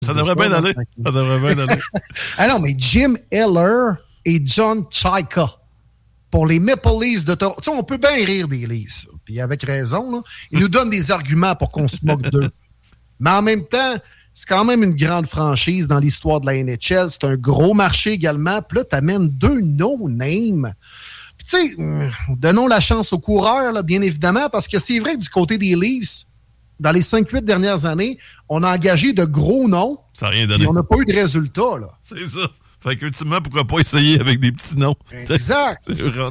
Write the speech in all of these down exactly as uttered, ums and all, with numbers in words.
Ça devrait bien aller. Ça devrait bien aller. Ah non, mais Jim Eller et John Chayka pour les Maple Leafs de Toronto. Tu sais, on peut bien rire des Leafs, puis avec raison, là. Ils nous donnent des arguments pour qu'on se moque d'eux. Mais en même temps, c'est quand même une grande franchise dans l'histoire de la N H L. C'est un gros marché également. Puis là, t'amènes deux no-names. Puis tu sais, donnons la chance aux coureurs, là, bien évidemment, parce que c'est vrai que du côté des Leafs, dans les cinq huit dernières années, on a engagé de gros noms. Ça n'a rien donné. Et on n'a pas eu de résultats, là. C'est ça. Fait qu'ultimement, pourquoi pas essayer avec des petits noms? Exact.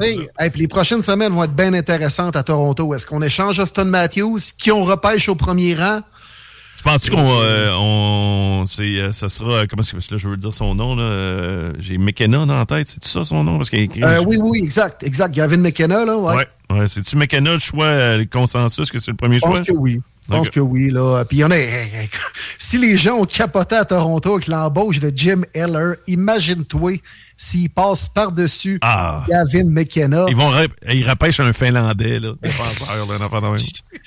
Et puis les prochaines semaines vont être bien intéressantes à Toronto. Est-ce qu'on échange Austin Matthews? Qui on repêche au premier rang? Tu penses-tu qu'on euh, on, c'est, ça sera, comment est-ce que là, je veux dire son nom, là, euh, j'ai McKenna dans la tête, c'est-tu ça son nom? Parce qu'il écrit, euh, oui, oui, exact, exact. Gavin McKenna, là, ouais. Ouais, ouais. C'est-tu McKenna le choix, euh, le consensus, que c'est le premier choix? Je choix? pense que oui. Je pense que oui, là. Puis on est, si les gens ont capoté à Toronto avec l'embauche de Jim Eller, imagine-toi s'ils passent par-dessus ah. Gavin McKenna. Ils vont, ils repêchent un Finlandais, là, défenseur, là, pas de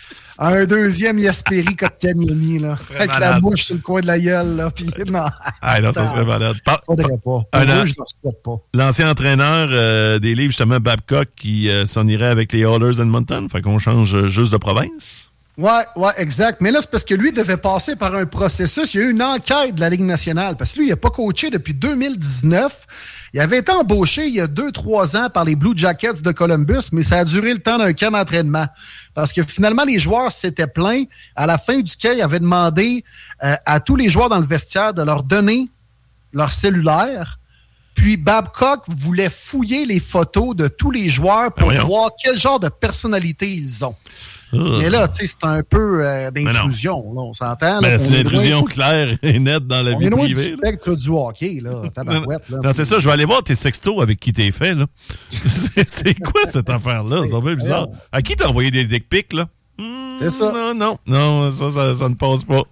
un deuxième Yasperi Kotkaniemi, là. Avec malade. La bouche sur le coin de la gueule, là. Puis, non. Ah, non, ça serait malade. Par... Faudrait pas. Un, Moi, je ne souhaite pas. L'ancien entraîneur euh, des Leafs, justement, Babcock, qui euh, s'en irait avec les Oilers d'Edmonton. Fait qu'on change juste de province. Ouais, ouais, exact. Mais là, c'est parce que lui devait passer par un processus. Il y a eu une enquête de la Ligue nationale. Parce que lui, il n'a pas coaché depuis deux mille dix-neuf. Il avait été embauché il y a deux, trois ans par les Blue Jackets de Columbus, mais ça a duré le temps d'un camp d'entraînement. Parce que finalement, les joueurs s'étaient plaints, à la fin duquel ils avaient demandé euh, à tous les joueurs dans le vestiaire de leur donner leur cellulaire. Puis Babcock voulait fouiller les photos de tous les joueurs pour Voyons. voir quel genre de personnalité ils ont. Uh. Mais là, tu sais, c'est un peu euh, d'intrusion, là, on s'entend. Ben, là, c'est une intrusion loin, claire et nette dans la on vie est loin privée. Du spectre du hockey, là, tabarouette, là. Non, c'est ça, je vais aller voir tes sextos avec qui t'es fait, là. c'est, c'est quoi cette affaire-là? C'est un peu bizarre. À qui t'as envoyé des dick pics, là? Mmh, c'est ça. Non, non, non, ça, ça, ça ne passe pas.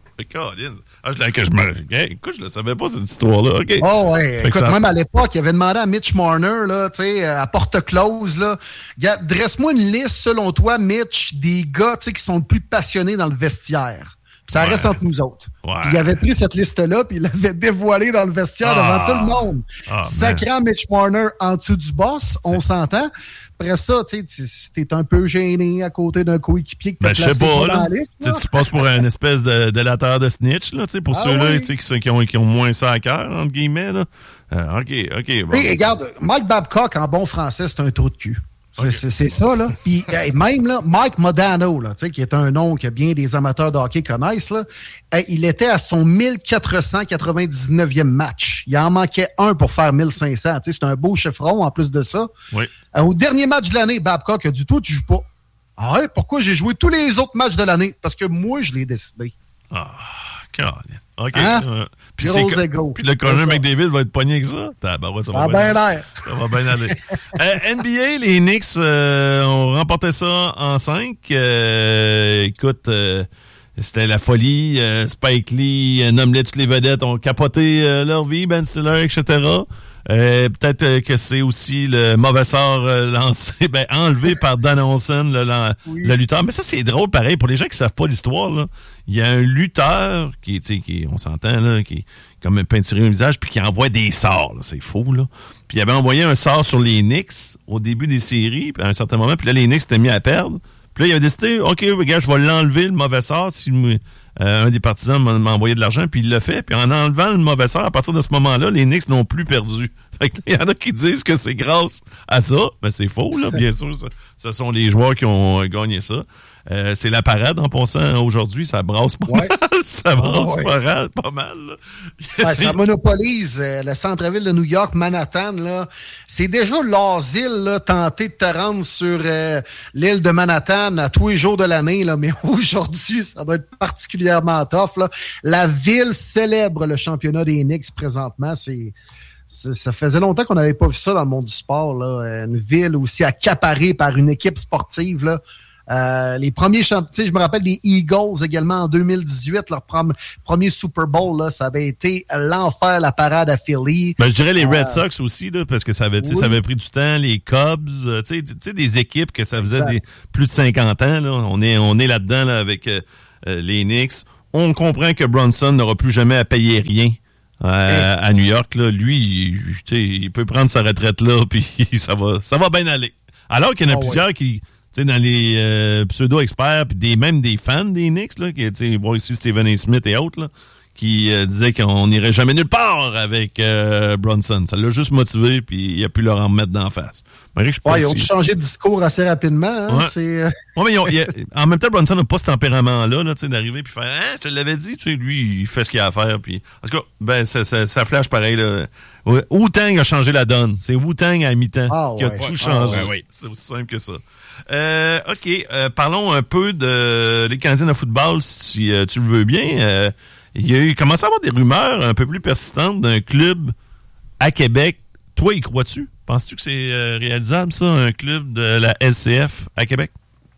Ah, je, je me... Écoute, je ne savais pas cette histoire-là. OK. Oh, ouais. Écoute, ça... même à l'époque, il avait demandé à Mitch Marner, là, tu sais, à porte close, là, dresse-moi une liste, selon toi, Mitch, des gars, tu sais, qui sont le plus passionnés dans le vestiaire. Puis ça ouais. reste entre nous autres. Ouais. Il avait pris cette liste-là, puis il l'avait dévoilée dans le vestiaire ah. devant tout le monde. Ah, Sacrant Mitch Marner en dessous du boss, on c'est... s'entend. Après ça, tu sais, t'es un peu gêné à côté d'un coéquipier que t'as ben, placé pas, dans là. la liste. Tu passes pour une espèce de délateur de snitch, là, pour ah, ceux-là oui. qui, qui, ont, qui ont moins ça à cœur, entre guillemets. Là. Euh, OK, OK. Bon. Et, regarde, Mike Babcock, en bon français, c'est un trou de cul. C'est, okay. c'est, c'est ça, là. Puis même, là, Mike Modano, là, qui est un nom que bien des amateurs de hockey connaissent, là, il était à son mille quatre cent quatre-vingt-dix-neuvième match. Il en manquait un pour faire mille cinq cents. C'est un beau chiffron, en plus de ça. Oui. Au dernier match de l'année, Babcock a dit « Toi, tu joues pas. » Ah ouais, pourquoi j'ai joué tous les autres matchs de l'année? Parce que moi, je l'ai décidé. Ah, Caroline. OK. Hein? Euh, puis, c'est puis le Connor McDavid va être pogné avec ça. Ah, ben ouais, ça, ça va bien l'air. Ça va bien aller. euh, N B A, les Knicks euh, ont remporté ça en cinq. Euh, écoute, euh, c'était la folie. Euh, Spike Lee, euh, nomme-les toutes les vedettes, ont capoté euh, leur vie, Ben Stiller, et cetera. Euh, peut-être euh, que c'est aussi le mauvais sort euh, lancé, ben, enlevé par Dan Olsen, le, le, oui. le lutteur. Mais ça, c'est drôle, pareil. Pour les gens qui savent pas l'histoire, là, il y a un lutteur qui, tu sais, qui, on s'entend, là, qui est comme un peinturé au visage, puis qui envoie des sorts, là. C'est fou, là. Puis il avait envoyé un sort sur les Knicks au début des séries, puis à un certain moment, puis là, les Knicks s'étaient mis à perdre. Puis là, il avait décidé, OK, regarde, je vais l'enlever, le mauvais sort, si euh, un des partisans m'a, m'a envoyé de l'argent, puis il l'a fait. Puis en enlevant le mauvais sort, à partir de ce moment-là, les Knicks n'ont plus perdu. Fait que il y en a qui disent que c'est grâce à ça. Mais c'est faux, là. Bien sûr, ça, ce sont les joueurs qui ont gagné ça. Euh, c'est la parade en passant aujourd'hui, ça brasse pas ouais. mal. Ça brasse oh, ouais. pas, pas mal. Ouais, ça monopolise euh, le centre-ville de New York, Manhattan. Là. C'est déjà l'asile, là, tenter de te rendre sur euh, l'île de Manhattan à tous les jours de l'année. Là, mais aujourd'hui, ça doit être particulièrement tough. Là. La ville célèbre le championnat des Knicks présentement. C'est... Ça faisait longtemps qu'on n'avait pas vu ça dans le monde du sport, là. Une ville aussi accaparée par une équipe sportive, là. Euh, les premiers champions, je me rappelle des Eagles également en deux mille dix-huit, leur prom- premier Super Bowl, là, ça avait été l'enfer, la parade à Philly. Ben, je dirais les Red Sox euh, aussi, là, parce que ça avait, oui. ça avait pris du temps, les Cubs, euh, tu sais, des équipes que ça faisait des, plus de cinquante ans, là. On est, on est là-dedans, là, avec euh, les Knicks. on comprend que Bronson n'aura plus jamais à payer rien euh, à New York. Là. Lui, il, il peut prendre sa retraite là, puis ça va, ça va bien aller. Alors qu'il y en a oh, plusieurs ouais. qui, tu sais, dans les euh, pseudo-experts, puis des, même des fans des Knicks, là, qui, tu sais, bon, ici Stephen A. Smith et autres, là, qui euh, disaient qu'on n'irait jamais nulle part avec euh, Bronson. Ça l'a juste motivé, puis il a pu leur en mettre d'en face. Je ouais, ils ont si... changé de discours assez rapidement. Hein, ouais. C'est... ouais, mais ils ont, ils, en même temps, Bronson n'a pas ce tempérament-là, là, d'arriver et faire hein, je te l'avais dit, tu sais, lui, il fait ce qu'il a à faire. Puis, en tout cas, ben, ça, ça, ça flash pareil. Là. Wu-Tang a changé la donne. C'est Wu-Tang à mi-temps ah, qui a ouais. tout ah, changé. Ouais, ouais. C'est aussi simple que ça. Euh, OK, euh, parlons un peu de les Canadiens de football, si euh, tu le veux bien. Euh, il y a eu commencé à avoir des rumeurs un peu plus persistantes d'un club à Québec. Toi, y crois-tu? Penses-tu que c'est euh, réalisable, ça, un club de la L C F à Québec?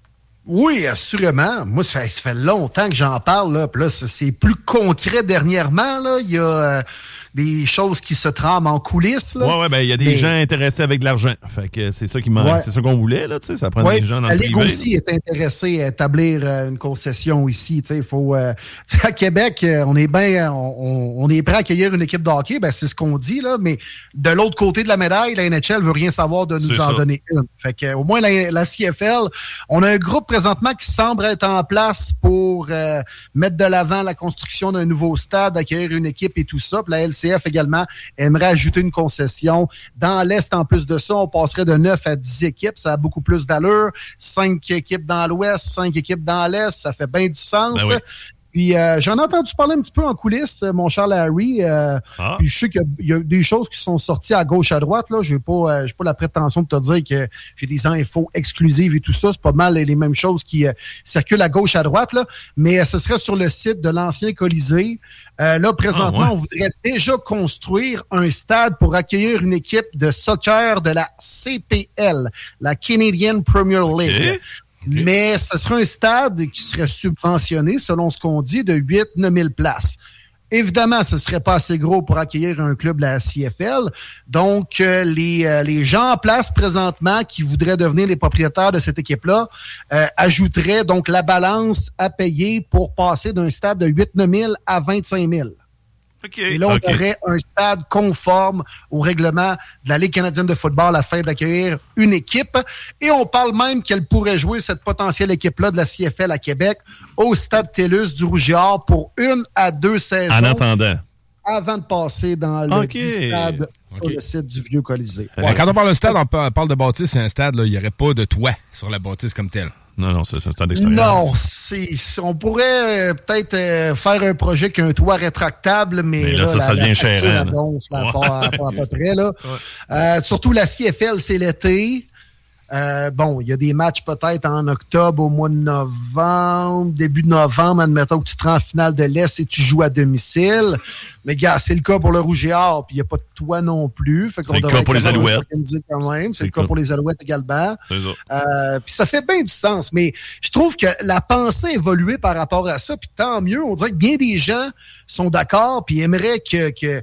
Oui, assurément. Moi, ça fait, ça fait longtemps que j'en parle. Là. Puis là, c'est plus concret dernièrement. Là. Il y a euh, des choses qui se trament en coulisses. Oui, oui, ben il y a des mais... gens intéressés avec de l'argent. Fait que c'est ça qui m'a, ouais. c'est ça qu'on voulait, là, tu sais. Ça prend ouais, des gens dans le privé. La Ligue aussi est intéressée à établir euh, une concession ici. Tu sais, il faut. Euh, à Québec, euh, on est bien, on, on est prêt à accueillir une équipe de hockey. Ben c'est ce qu'on dit là. Mais de l'autre côté de la médaille, la N H L veut rien savoir de nous c'est en ça. donner une. Fait que au moins la, la C F L, on a un groupe présentement qui semble être en place pour euh, mettre de l'avant la construction d'un nouveau stade, accueillir une équipe et tout ça. Puis la L C F également aimerait ajouter une concession. Dans l'Est, en plus de ça, on passerait de neuf à dix équipes. Ça a beaucoup plus d'allure. cinq équipes dans l'Ouest, cinq équipes dans l'Est. Ça fait bien du sens. Ben oui. Puis euh, j'en ai entendu parler un petit peu en coulisses, mon cher Larry. Euh, ah. Puis je sais qu'il y a, y a des choses qui sont sorties à gauche, à droite. Là, j'ai pas, euh, j'ai pas la prétention de te dire que j'ai des infos exclusives et tout ça. C'est pas mal les mêmes choses qui euh, circulent à gauche, à droite. Là, mais euh, ce serait sur le site de l'ancien Colisée. Euh, là, présentement, ah, ouais. on voudrait déjà construire un stade pour accueillir une équipe de soccer de la C P L, la Canadian Premier League. Okay. Okay. Mais ce serait un stade qui serait subventionné, selon ce qu'on dit, de huit à neuf mille places. Évidemment, ce serait pas assez gros pour accueillir un club de la C F L. Donc, euh, les, euh, les gens en place présentement qui voudraient devenir les propriétaires de cette équipe-là euh, ajouteraient donc la balance à payer pour passer d'un stade de huit à neuf mille à vingt-cinq mille. Okay. Et là, on okay. aurait un stade conforme au règlement de la Ligue canadienne de football afin d'accueillir une équipe. Et on parle même qu'elle pourrait jouer cette potentielle équipe-là de la C F L à Québec au stade TELUS du Rouge et Or pour une à deux saisons. En attendant. Avant de passer dans le okay. stade sur okay. le site du Vieux Colisée. Ouais, quand on parle de stade, on parle de bâtisse, c'est un stade, il n'y aurait pas de toit sur la bâtisse comme telle. Non, non, c'est, c'est un stade extérieur. Non, c'est, on pourrait euh, peut-être euh, faire un projet qui a un toit rétractable, mais, mais là, là, ça, la, ça devient la cher. La gonfle, ouais. à, part, à, part à peu près. Là. Ouais. Euh, surtout la C F L, c'est l'été. Euh, bon, il y a des matchs peut-être en octobre, au mois de novembre, début de novembre, admettons que tu te rends en finale de l'Est et tu joues à domicile. Mais gars, c'est le cas pour le Rouge et Or, puis il n'y a pas de toit non plus. Fait qu'on c'est le cas pour les Alouettes. Quand même. C'est, c'est le cas cool. pour les Alouettes également. C'est ça. Euh, puis ça fait bien du sens. Mais je trouve que la pensée a évolué par rapport à ça, puis tant mieux. On dirait que bien des gens sont d'accord puis aimeraient que, que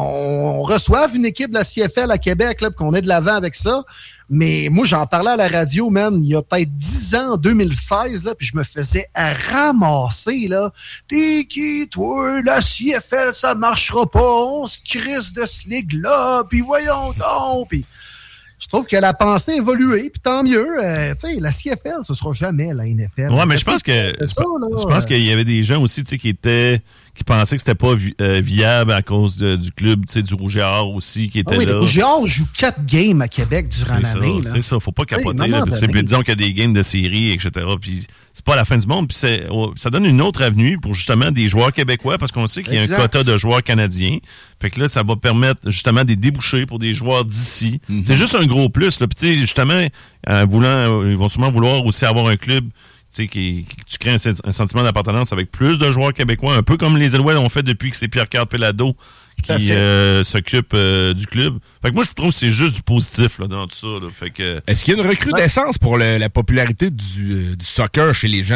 on reçoive une équipe de la C F L à Québec, là, puis qu'on ait de l'avant avec ça. Mais moi, j'en parlais à la radio, man, il y a peut-être dix ans, en deux mille seize, là, puis je me faisais ramasser, là. T'es qui, toi? La C F L, ça marchera pas. On se crisse de ce ligue-là, puis voyons donc, puis... Je trouve que la pensée a évolué, puis tant mieux. Euh, tu sais, la C F L, ce sera jamais la N F L. Ouais, mais je pense que ça, là, je pense euh... qu'il y avait des gens aussi, tu sais, qui étaient qui pensaient que c'était pas vi- euh, viable à cause de, du club, tu sais, du Rouge et Or aussi, qui était ah oui, là. Le Rouge et Or joue quatre games à Québec durant c'est l'année. Ça, là. C'est ça, faut pas capoter. Oui, là, disons qu'il y a des games de série, et cetera. Puis c'est pas la fin du monde. Puis c'est, ça donne une autre avenue pour justement des joueurs québécois, parce qu'on sait qu'il y a exact. un quota de joueurs canadiens. Fait que là, ça va permettre justement des débouchés pour des joueurs d'ici. Mm-hmm. C'est juste un gros plus. Là. Puis tu sais, justement, en voulant, ils vont sûrement vouloir aussi avoir un club. Tu sais, qui, qui, tu crées un, un sentiment d'appartenance avec plus de joueurs québécois, un peu comme les Alouettes ont fait depuis que c'est Pierre-Carl Pelado qui euh, s'occupe euh, du club. Fait que moi, je trouve que c'est juste du positif là, dans tout ça. Là. Fait que, est-ce qu'il y a une recrudescence pour le, la popularité du, euh, du soccer chez les jeunes?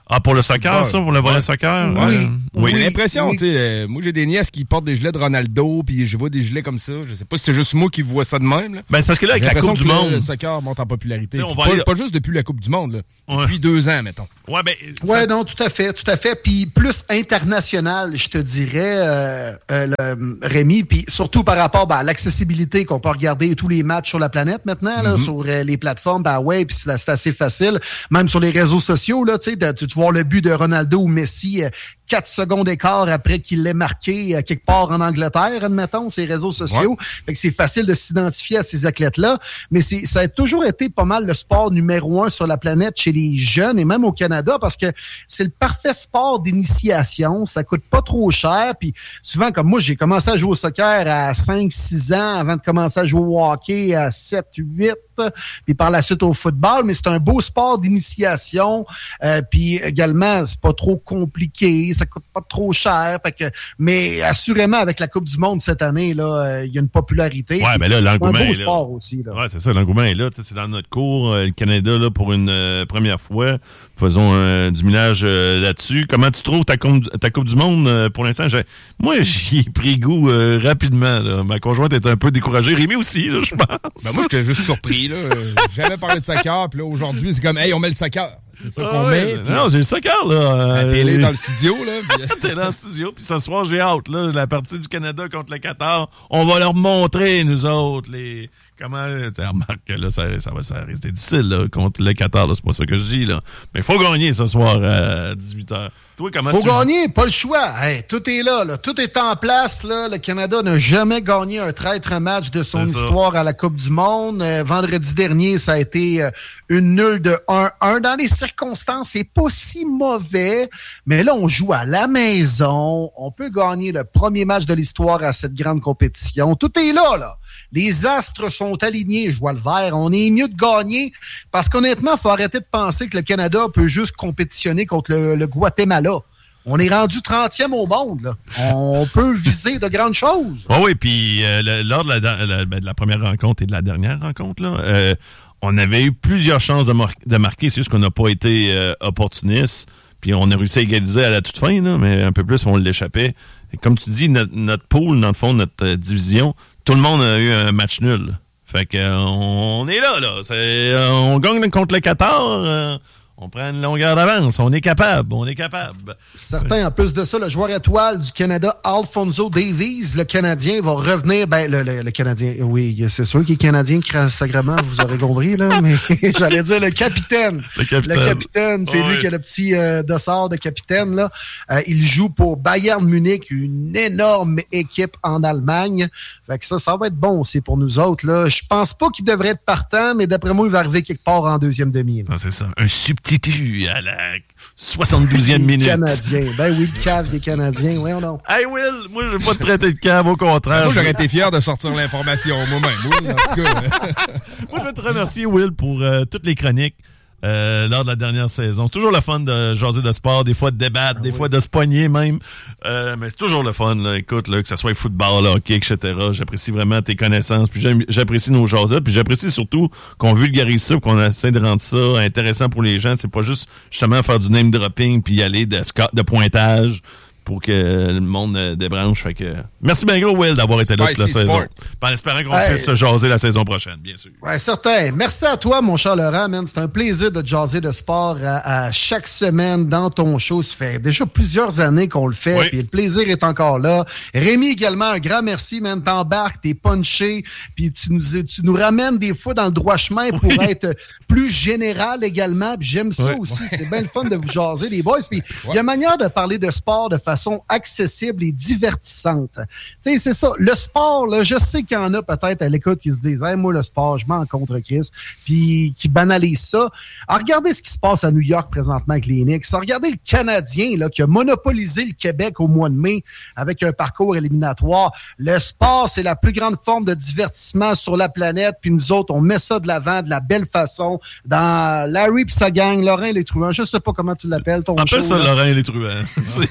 Ah, pour le soccer, ça? Pour le volet ouais. soccer? Oui. Euh, oui. J'ai oui. l'impression, oui. tu sais, euh, moi, j'ai des nièces qui portent des gilets de Ronaldo, puis je vois des gilets comme ça. Je sais pas si c'est juste moi qui vois ça de même, là. Ben, c'est parce que là, avec j'ai la Coupe du que Monde... Le, le soccer monte en popularité. On va pas, aller... pas juste depuis la Coupe du Monde, là. Ouais. Depuis deux ans, mettons. Ouais, ben... Ouais, ça... non, tout à fait, tout à fait. Puis plus international, je te dirais, euh, euh, le, Rémi, puis surtout par rapport ben, à l'accessibilité qu'on peut regarder tous les matchs sur la planète maintenant, là, mm-hmm. sur euh, les plateformes, ben ouais, puis c'est, c'est assez facile. Même sur les réseaux sociaux, là, tu sais, tu vois le but de Ronaldo ou Messi euh, quatre secondes d'écart après qu'il l'ait marqué euh, quelque part en Angleterre, admettons, ces réseaux sociaux. Ouais. Fait que c'est facile de s'identifier à ces athlètes-là. Mais c'est, ça a toujours été pas mal le sport numéro un sur la planète chez les jeunes et même au Canada parce que c'est le parfait sport d'initiation. Ça coûte pas trop cher. Puis souvent, comme moi, j'ai commencé à jouer au soccer à cinq six ans avant de commencer à jouer au hockey à sept huit puis par la suite au football, mais c'est un beau sport d'initiation, euh, puis également, c'est pas trop compliqué, ça coûte pas trop cher, fait que, mais assurément, avec la Coupe du Monde cette année, là, il y a une popularité. Ouais, mais là, l'engouement c'est un beau est là. sport aussi, là. Ouais, c'est ça, l'engouement est là, tu sais, c'est dans notre cours, euh, le Canada, là, pour une euh, première fois, faisons euh, du millage euh, là-dessus. Comment tu trouves ta, com- ta Coupe du Monde euh, pour l'instant? J'ai... Moi, j'y ai pris goût euh, rapidement, là. Ma conjointe était un peu découragée, Rémi aussi, là, je pense. Ben moi, j'étais juste surpris. Là. J'avais parlé de soccer, puis là, aujourd'hui, c'est comme, hey, on met le soccer. C'est ça ah qu'on ouais, met. Pis... Non, j'ai le soccer, là. La télé dans le studio, là. Pis... T'es dans le studio, puis ce soir, j'ai hâte, là. La partie du Canada contre le Qatar, on va leur montrer, nous autres, les... Comment, tu remarques que là, ça, ça va ça rester difficile, là, contre le Qatar, là. C'est pas ça que je dis, là. Mais il faut gagner ce soir à dix-huit heures. Toi, comment faut tu... gagner, pas le choix. Hey, tout est là, là. Tout est en place, là. Le Canada n'a jamais gagné un traître match de son histoire à la Coupe du Monde. Euh, vendredi dernier, ça a été euh, une nulle de un un. Dans les circonstances, c'est pas si mauvais. Mais là, on joue à la maison. On peut gagner le premier match de l'histoire à cette grande compétition. Tout est là, là. Les astres sont alignés, je vois le vert. On est mieux de gagner parce qu'honnêtement, il faut arrêter de penser que le Canada peut juste compétitionner contre le, le Guatemala. On est rendu trentième au monde, là. On peut viser de grandes choses. Oh oui, puis euh, le, lors de la, la, de la première rencontre et de la dernière rencontre, là, euh, on avait eu plusieurs chances de, mar- de marquer. C'est juste qu'on n'a pas été euh, opportuniste. Puis on a réussi à égaliser à la toute fin, là, mais un peu plus, on l'échappait. Et comme tu dis, notre, notre pool, dans le fond, notre euh, division, tout le monde a eu un match nul. Fait que euh, on, on est là, là. C'est, euh, on gagne contre le Qatar. Euh, on prend une longueur d'avance. On est capable. On est capable. Certains, en plus de ça, le joueur étoile du Canada, Alphonso Davies, le Canadien, va revenir. Ben, le, le, le Canadien, oui, c'est sûr qu'il est Canadien, sacrément, vous aurez compris, là, mais j'allais dire le capitaine. Le capitaine. Le capitaine, c'est ouais. lui qui a le petit euh, dossard de capitaine, là. Euh, il joue pour Bayern Munich, une énorme équipe en Allemagne. Fait que ça, ça va être bon aussi pour nous autres, là. Je pense pas qu'il devrait être partant, mais d'après moi, il va arriver quelque part en deuxième demi. Ah, c'est ça. Un substitut à la soixante-douzième minute. Canadien. Ben oui, le cave des Canadiens. Oui ou non? Hey Will, moi, je vais pas te traiter de cave, au contraire. Moi, j'aurais été fier de sortir l'information moi-même. Oui, en tout cas. Moi, je veux te remercier, Will, pour euh, toutes les chroniques. Euh, lors de la dernière saison. C'est toujours le fun de jaser de sport, des fois de débattre, ah, des oui. fois de se pogner même. Euh, mais c'est toujours le fun, là. Écoute, là, que ce soit football, hockey, et cetera. J'apprécie vraiment tes connaissances, puis j'apprécie nos jasettes, puis j'apprécie surtout qu'on vulgarise ça, qu'on essaie de rendre ça intéressant pour les gens. C'est pas juste justement faire du name dropping puis y aller de, de pointage pour que le monde euh, débranche. Fait que merci bien gros, Will, d'avoir été là toute la saison. En espérant qu'on hey. puisse se jaser la saison prochaine, bien sûr. Ouais, certain. Merci à toi, mon cher Laurent, man. C'est un plaisir de te jaser de sport à, à chaque semaine dans ton show. Ça fait déjà plusieurs années qu'on le fait, oui. Puis le plaisir est encore là. Rémi également, un grand merci, man. T'embarques, t'es punché, puis tu nous, tu nous ramènes des fois dans le droit chemin pour oui. être plus général également. Puis j'aime ça oui. aussi. Ouais. C'est bien le fun de vous jaser, les boys. Puis il ouais. y a une manière de parler de sport de façon accessible et divertissante. Tu sais, c'est ça. Le sport, là, je sais qu'il y en a peut-être à l'écoute qui se disent hey, « moi, le sport, je m'en contre Chris », puis qui banalisent ça. Alors, regardez ce qui se passe à New York présentement avec les Knicks. Alors, regardez le Canadien là, qui a monopolisé le Québec au mois de mai avec un parcours éliminatoire. Le sport, c'est la plus grande forme de divertissement sur la planète, puis nous autres, on met ça de l'avant de la belle façon dans Larry pis sa gang, Laurent Les Truands. Je sais pas comment tu l'appelles, ton Appelle show. ça là. Laurent Les Truands.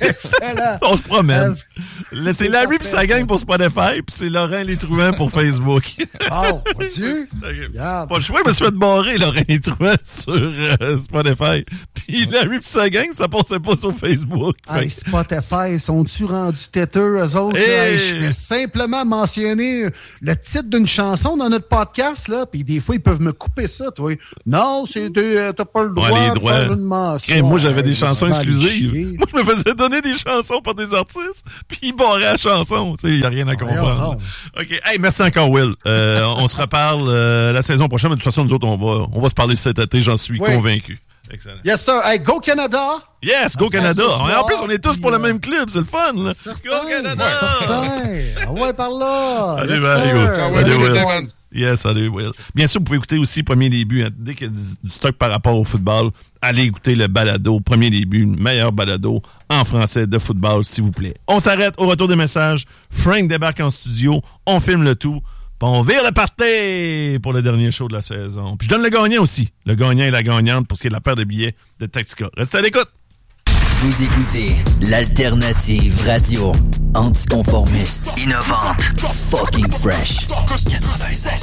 Excellent. On se promène. Euh, c'est Larry puis sa gang pour Spotify, puis c'est Laurent Les Truands pour Facebook. Oh, vois-tu? Pas le choix, je me suis fait barrer, Laurent Les Truands, sur euh, Spotify. Puis Larry puis sa gang, ça passait pas sur Facebook. Hey, Spotify, sont-tu rendus têteux, eux autres? Hey. Hey, je vais simplement mentionner le titre d'une chanson dans notre podcast, là, puis des fois, ils peuvent me couper ça, toi. Non, c'est des, t'as pas le droit ouais, les de droits. faire une mention. Hey, moi, j'avais hey, des chansons exclusives. Moi, je me faisais donner des chansons par des artistes, puis ils barraient la chanson. Tu sais, il n'y a rien à comprendre. Oh, oh. OK. Hey, merci encore, Will. Euh, on se reparle euh, la saison prochaine, mais de toute façon, nous autres, on va, on va se parler cet été, j'en suis oui. convaincu. Excellent. Yes, sir. Hey, go Canada! Yes, go Canada! En plus, on est tous pour le même club, c'est le fun, là. Certain, go Canada! Ah ouais, par là! Allez, yes, allez, go. Allez, allez, Will. Yes, allez, Will. Bien sûr, vous pouvez écouter aussi Premier Début. Hein. Dès qu'il y a du, du stock par rapport au football, allez écouter le balado Premier Début, le meilleur balado en français de football, s'il vous plaît. On s'arrête au retour des messages. Frank débarque en studio, on filme le tout. Puis on vire le party pour le dernier show de la saison. Puis je donne le gagnant aussi. Le gagnant et la gagnante pour ce qui est de la paire de billets de Tactica. Restez à l'écoute. Vous écoutez l'alternative radio anticonformiste, innovante, fucking fresh. quatre-vingt-seize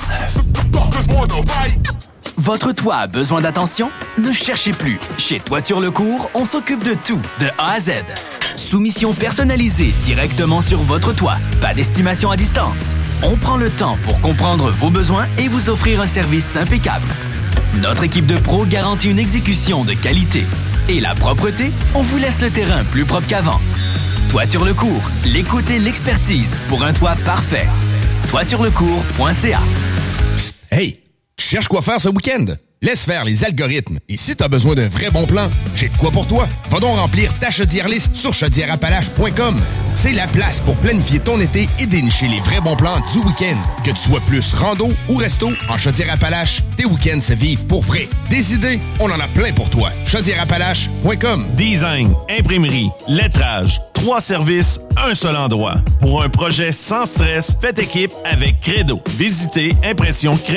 neuf. Votre toit a besoin d'attention? Ne cherchez plus. Chez Toiture Lecourt, on s'occupe de tout, de A à Z. Soumission personnalisée directement sur votre toit. Pas d'estimation à distance. On prend le temps pour comprendre vos besoins et vous offrir un service impeccable. Notre équipe de pros garantit une exécution de qualité. Et la propreté, on vous laisse le terrain plus propre qu'avant. Toiture Lecourt, l'écoute et l'expertise pour un toit parfait. toiture lecourt point c a. Hey, tu cherches quoi faire ce week-end? Laisse faire les algorithmes. Et si t'as besoin d'un vrai bon plan, j'ai de quoi pour toi. Va donc remplir ta chaudière liste sur chaudière appalaches point com. C'est la place pour planifier ton été et dénicher les vrais bons plans du week-end. Que tu sois plus rando ou resto, en Chaudière-Appalaches, tes week-ends se vivent pour vrai. Des idées, on en a plein pour toi. chaudière appalaches point com. Design, imprimerie, lettrage, trois services, un seul endroit. Pour un projet sans stress, faites équipe avec Credo. Visitez Impression Credo.